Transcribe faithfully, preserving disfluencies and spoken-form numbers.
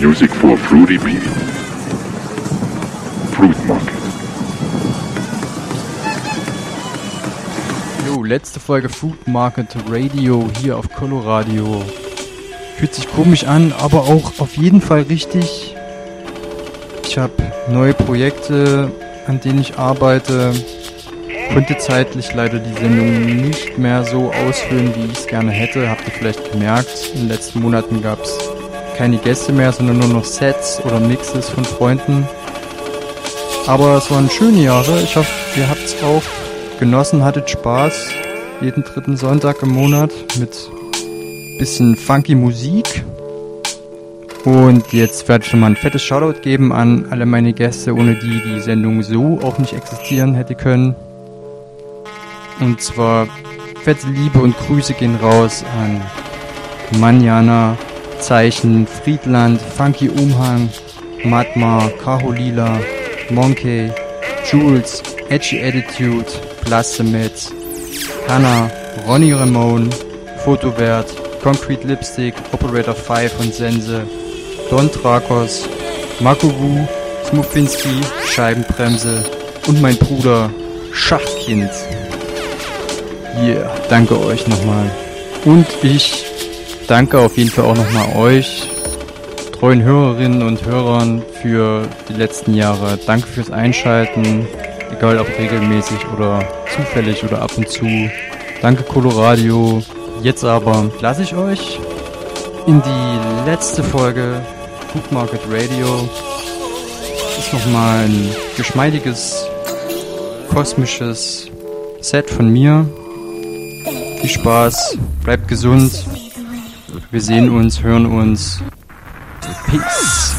Music for Fruity Pea. Fruit Market. Jo, letzte Folge Fruit Market Radio hier auf Coloradio. Fühlt sich komisch an, aber auch auf jeden Fall richtig. Ich habe neue Projekte, an denen ich arbeite. Konnte zeitlich leider die Sendung nicht mehr so ausfüllen, wie ich es gerne hätte. Habt ihr vielleicht gemerkt, in den letzten Monaten gab es keine Gäste mehr, sondern nur noch Sets oder Mixes von Freunden. Aber es waren schöne Jahre. Ich hoffe, ihr habt es auch genossen, hattet Spaß. Jeden dritten Sonntag im Monat mit bisschen funky Musik. Und jetzt werde ich nochmal ein fettes Shoutout geben an alle meine Gäste, ohne die die Sendung so auch nicht existieren hätte können. Und zwar fette Liebe und Grüße gehen raus an Manjana, Zeichen, Friedland, Funky Umhang, Matma, Carolila, Monkey, Jules, Edgy Attitude, Blastemet, Hannah, Ronny Ramone, Fotowert, Concrete Lipstick, Operator fünf und Sense, Don Trakos, Makowu, Smufinski, Scheibenbremse und mein Bruder Schachtkind. Yeah, danke euch nochmal. Und ich danke auf jeden Fall auch nochmal euch, treuen Hörerinnen und Hörern, für die letzten Jahre. Danke fürs Einschalten, egal ob regelmäßig oder zufällig oder ab und zu. Danke Coloradio. Jetzt aber lasse ich euch in die letzte Folge Fruit Market Radio. Das ist nochmal ein geschmeidiges, kosmisches Set von mir. Viel Spaß, bleibt gesund. Wir sehen uns, hören uns. Peace.